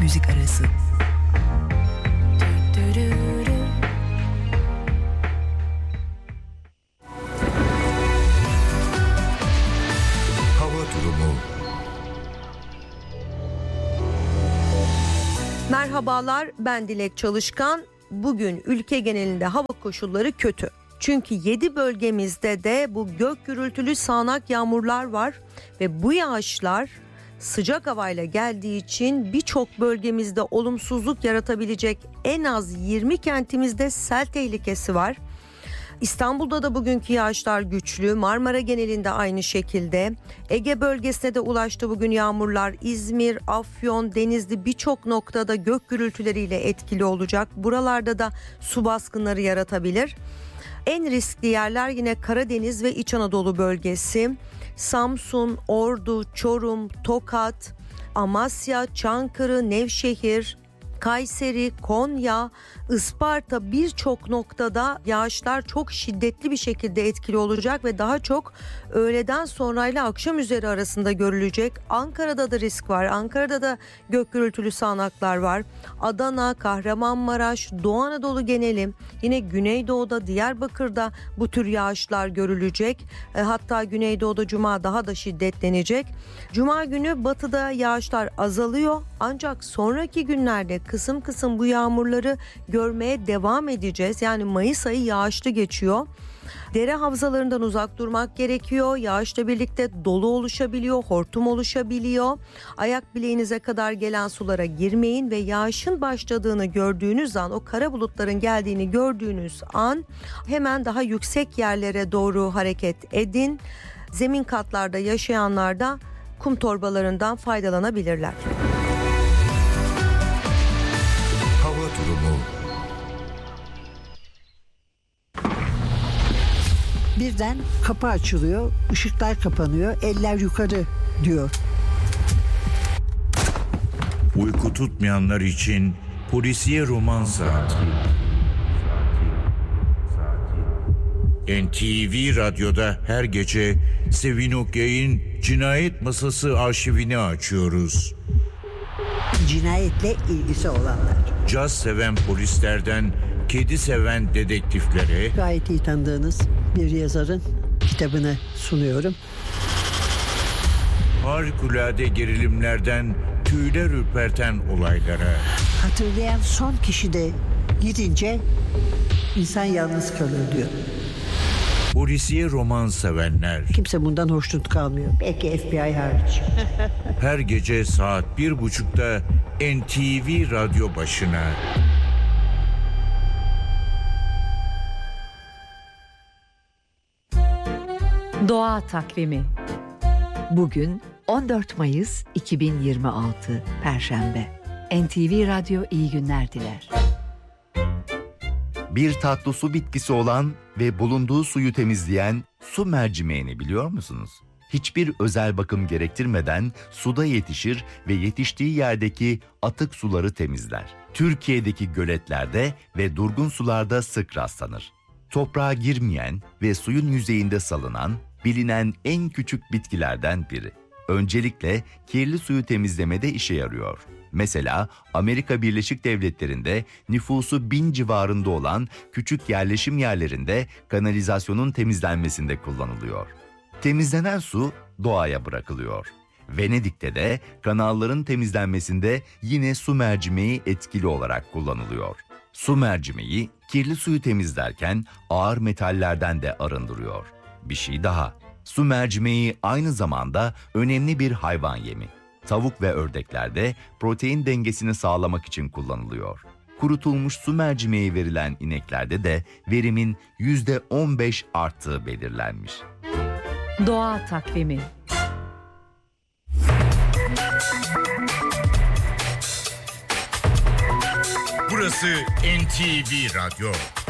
müzik arası. Hava durumu. Merhabalar, ben Dilek Çalışkan. Bugün ülke genelinde hava koşulları kötü. Çünkü 7 bölgemizde de bu gök gürültülü sağanak yağmurlar var ve bu yağışlar sıcak havayla geldiği için birçok bölgemizde olumsuzluk yaratabilecek. En az 20 kentimizde sel tehlikesi var. İstanbul'da da bugünkü yağışlar güçlü. Marmara genelinde aynı şekilde. Ege bölgesine de ulaştı bugün yağmurlar. İzmir, Afyon, Denizli birçok noktada gök gürültüleriyle etkili olacak. Buralarda da su baskınları yaratabilir. En riskli yerler yine Karadeniz ve İç Anadolu bölgesi. Samsun, Ordu, Çorum, Tokat, Amasya, Çankırı, Nevşehir, Kayseri, Konya, Isparta birçok noktada yağışlar çok şiddetli bir şekilde etkili olacak ve daha çok öğleden sonrayla akşam üzeri arasında görülecek. Ankara'da da risk var. Ankara'da da gök gürültülü sağanaklar var. Adana, Kahramanmaraş, Doğu Anadolu geneli, yine Güneydoğu'da, Diyarbakır'da bu tür yağışlar görülecek. Hatta Güneydoğu'da Cuma daha da şiddetlenecek. Cuma günü batıda yağışlar azalıyor ancak sonraki günlerde kısım kısım bu yağmurları görmeye devam edeceğiz. Yani Mayıs ayı yağışlı geçiyor. Dere havzalarından uzak durmak gerekiyor. Yağışla birlikte dolu oluşabiliyor, hortum oluşabiliyor. Ayak bileğinize kadar gelen sulara girmeyin ve yağışın başladığını gördüğünüz an, o kara bulutların geldiğini gördüğünüz an hemen daha yüksek yerlere doğru hareket edin. Zemin katlarda yaşayanlar da kum torbalarından faydalanabilirler. Hava durumu. Birden kapı açılıyor, ışıklar kapanıyor, eller yukarı diyor. Uyku tutmayanlar için polisiye roman saati. NTV Radyo'da her gece Sevin Okyay'ın Cinayet Masası arşivini açıyoruz. Cinayetle ilgisi olanlar. Caz seven polislerden kedi seven dedektiflere, Gayet iyi tanıdığınız bir yazarın kitabını sunuyorum. harikulade gerilimlerden tüyler ürperten olaylara, Hatırlayan son kişi de gidince insan yalnız kalır diyor. polisiye roman sevenler. Kimse bundan hoşnut kalmıyor. Belki FBI hariç. Her gece saat 1.30'da NTV Radyo başına. Doğa Takvimi. Bugün 14 Mayıs 2026 Perşembe. NTV Radyo iyi günler diler. Bir tatlı su bitkisi olan ve bulunduğu suyu temizleyen su mercimeğini biliyor musunuz? Hiçbir özel bakım gerektirmeden suda yetişir ve yetiştiği yerdeki atık suları temizler. Türkiye'deki göletlerde ve durgun sularda sık rastlanır. Toprağa girmeyen ve suyun yüzeyinde salınan, bilinen en küçük bitkilerden biri. Öncelikle kirli suyu temizlemede işe yarıyor. Mesela Amerika Birleşik Devletleri'nde nüfusu 1000 civarında olan küçük yerleşim yerlerinde kanalizasyonun temizlenmesinde kullanılıyor. Temizlenen su doğaya bırakılıyor. Venedik'te de kanalların temizlenmesinde yine su mercimeği etkili olarak kullanılıyor. Su mercimeği kirli suyu temizlerken ağır metallerden de arındırıyor. Bir şey daha, su mercimeği aynı zamanda önemli bir hayvan yemi. Tavuk ve ördeklerde protein dengesini sağlamak için kullanılıyor. Kurutulmuş su mercimeği verilen ineklerde de verimin %15 arttığı belirlenmiş. Doğa Takvimi. Burası NTV Radyo.